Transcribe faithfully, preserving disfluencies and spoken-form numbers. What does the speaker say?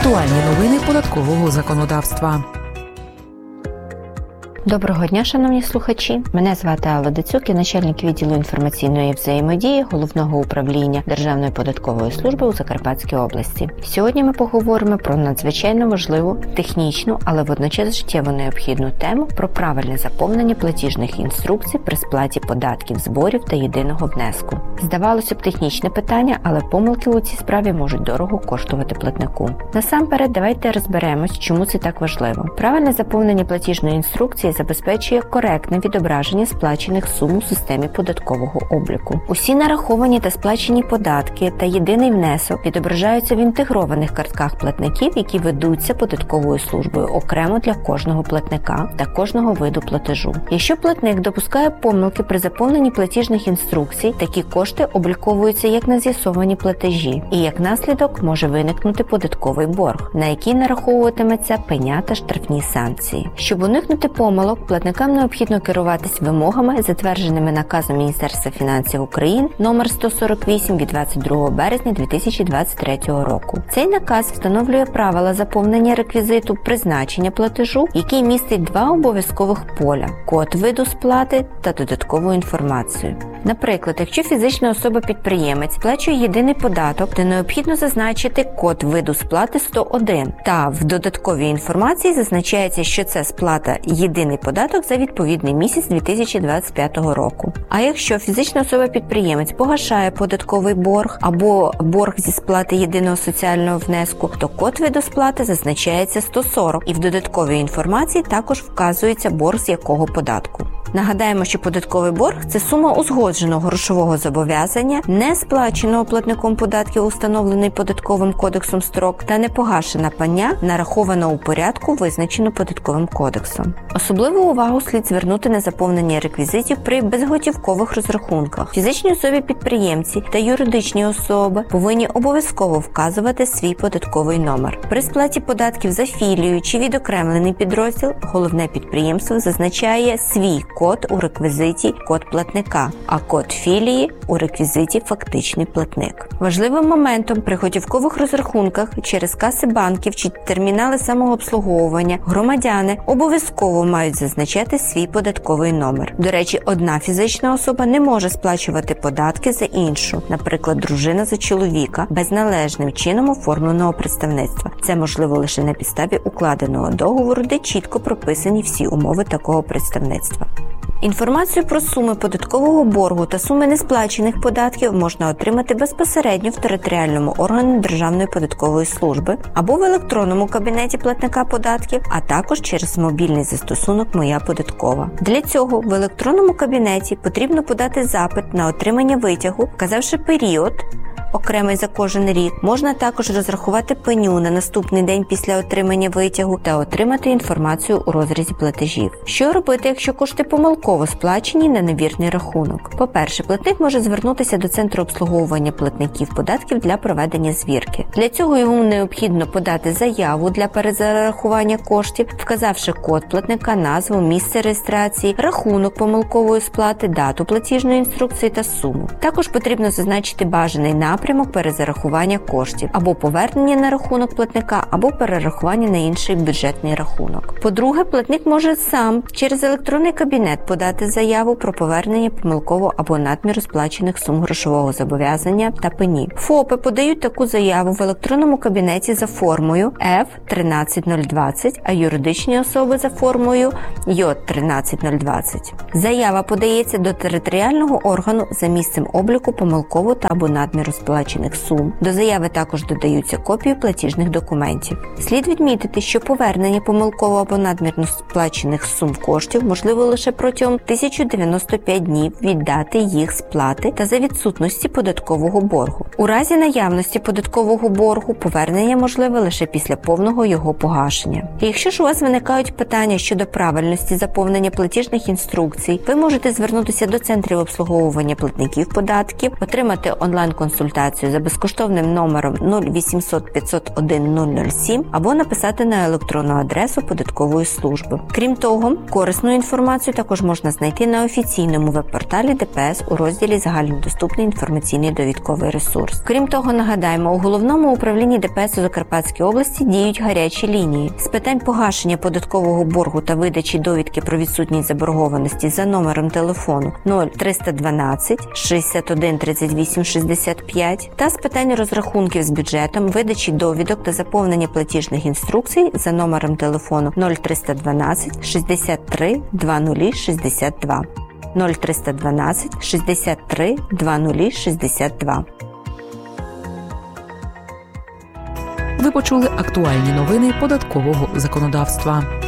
Актуальні новини податкового законодавства. Доброго дня, шановні слухачі! Мене звати Алла Дацюк, я начальник відділу інформаційної взаємодії Головного управління Державної податкової служби у Закарпатській області. Сьогодні ми поговоримо про надзвичайно важливу, технічну, але водночас життєво необхідну тему про правильне заповнення платіжних інструкцій при сплаті податків, зборів та єдиного внеску. Здавалося б, технічне питання, але помилки у цій справі можуть дорого коштувати платнику. Насамперед, давайте розберемось, чому це так важливо. Правильне заповнення платіжної інструкції забезпечує коректне відображення сплачених сум у системі податкового обліку. Усі нараховані та сплачені податки та єдиний внесок відображаються в інтегрованих картках платників, які ведуться податковою службою окремо для кожного платника та кожного виду платежу. Якщо платник допускає помилки при заповненні платіжних інструкцій, такі кошти обліковуються як нез'ясовані платежі, і як наслідок може виникнути податковий борг, на який нараховуватиметься пеня та штрафні санкції. Щоб уникнути помилок, платникам необхідно керуватись вимогами, затвердженими наказом Міністерства фінансів України номер сто сорок вісім від двадцять другого березня дві тисячі двадцять третього року. Цей наказ встановлює правила заповнення реквізиту призначення платежу, який містить два обов'язкових поля – код виду сплати та додаткову інформацію. Наприклад, якщо фізична особа-підприємець сплачує єдиний податок, то необхідно зазначити код виду сплати сто один, та в додатковій інформації зазначається, що це сплата єдиний податок за відповідний місяць дві тисячі двадцять п'ятого року. А якщо фізична особа-підприємець погашає податковий борг або борг зі сплати єдиного соціального внеску, то код виду сплати зазначається сто сорок, і в додатковій інформації також вказується борг з якого податку. Нагадаємо, що податковий борг – це сума узгодженого грошового зобов'язання, не сплаченого платником податків, установлений податковим кодексом строк, та непогашена пеня, нарахована у порядку, визначено податковим кодексом. Особливу увагу слід звернути на заповнення реквізитів при безготівкових розрахунках. Фізичні особи-підприємці та юридичні особи повинні обов'язково вказувати свій податковий номер. При сплаті податків за філію чи відокремлений підрозділ головне підприємство зазначає свій код у реквізиті код платника, а код філії у реквізиті фактичний платник. Важливим моментом при готівкових розрахунках через каси банків чи термінали самообслуговування громадяни обов'язково мають зазначати свій податковий номер. До речі, одна фізична особа не може сплачувати податки за іншу, наприклад, дружина за чоловіка, без належним чином оформленого представництва. Це можливо лише на підставі укладеного договору, де чітко прописані всі умови такого представництва. Інформацію про суми податкового боргу та суми несплачених податків можна отримати безпосередньо в територіальному органі Державної податкової служби або в електронному кабінеті платника податків, а також через мобільний застосунок «Моя податкова». Для цього в електронному кабінеті потрібно подати запит на отримання витягу, вказавши період, окремий за кожен рік. Можна також розрахувати пеню на наступний день після отримання витягу та отримати інформацію у розрізі платежів. Що робити, якщо кошти помилково сплачені на невірний рахунок? По-перше, платник може звернутися до Центру обслуговування платників податків для проведення звірки. Для цього йому необхідно подати заяву для перезарахування коштів, вказавши код платника, назву, місце реєстрації, рахунок помилкової сплати, дату платіжної інструкції та суму. Також потрібно зазначити бажаний напрямок напрямок перезарахування коштів, або повернення на рахунок платника, або перерахування на інший бюджетний рахунок. По-друге, платник може сам через електронний кабінет подати заяву про повернення помилково або надміру сплачених сум грошового зобов'язання та пені. ФОПи подають таку заяву в електронному кабінеті за формою Ф тринадцять нуль двадцять, а юридичні особи за формою Й тринадцять нуль двадцять. Заява подається до територіального органу за місцем обліку помилково та або надміру сплачених сум. До заяви також додаються копії платіжних документів. Слід відмітити, що повернення помилково або надмірно сплачених сум коштів можливо лише протягом тисяча дев'яносто п'ять днів від дати їх сплати та за відсутності податкового боргу. У разі наявності податкового боргу повернення можливе лише після повного його погашення. І якщо ж у вас виникають питання щодо правильності заповнення платіжних інструкцій, ви можете звернутися до центрів обслуговування платників податків, отримати онлайн-консультацію консультацію за безкоштовним номером нуль вісімсот п'ятсот один нуль нуль сім або написати на електронну адресу податкової служби. Крім того, корисну інформацію також можна знайти на офіційному веб-порталі Д П С у розділі «Загальнодоступний інформаційний довідковий ресурс». Крім того, нагадаємо, у Головному управлінні Д П С у Закарпатській області діють гарячі лінії. З питань погашення податкового боргу та видачі довідки про відсутність заборгованості за номером телефону нуль триста дванадцять шістдесят один тридцять вісім шістдесят п'ять та з питань розрахунків з бюджетом, видачі довідок та заповнення платіжних інструкцій за номером телефону нуль триста дванадцять шістдесят три двадцять шістдесят два. нуль триста дванадцять шістдесят три двадцять шістдесят два. Ви почули актуальні новини податкового законодавства.